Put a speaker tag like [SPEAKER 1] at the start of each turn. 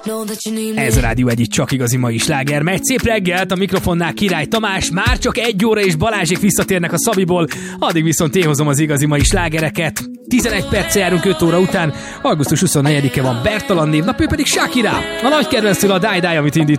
[SPEAKER 1] Ez a Rádió Egy, csak igazi mai sláger megy. Szép reggelt, a mikrofonnál Király Tamás. Már csak 1 óra és Balázsék visszatérnek a Szabiból, addig viszont én hozom az igazi mai slágereket. 11 perccel járunk 5 óra után. Augusztus 24-e van Bertalan névnap, ő pedig Shakira. A nagy kedvenctől a Die Die, amit indít